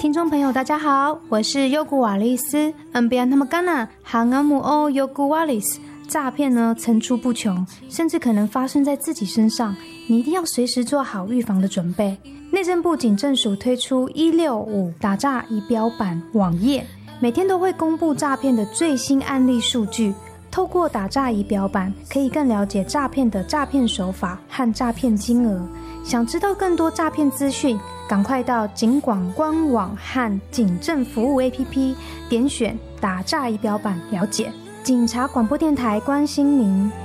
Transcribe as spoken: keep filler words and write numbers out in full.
听众朋友大家好，我是优古瓦丽丝。嗯，别他们干呐，韩阿姆欧优古瓦丽斯。诈骗呢层出不穷，甚至可能发生在自己身上，你一定要随时做好预防的准备。内政部警政署推出一六五打诈仪表板网页，每天都会公布诈骗的最新案例数据。透过打诈仪表板，可以更了解诈骗的诈骗手法和诈骗金额。想知道更多诈骗资讯，赶快到警广官网和警政服务 A P P 点选打诈仪表板了解。警察广播电台关心您。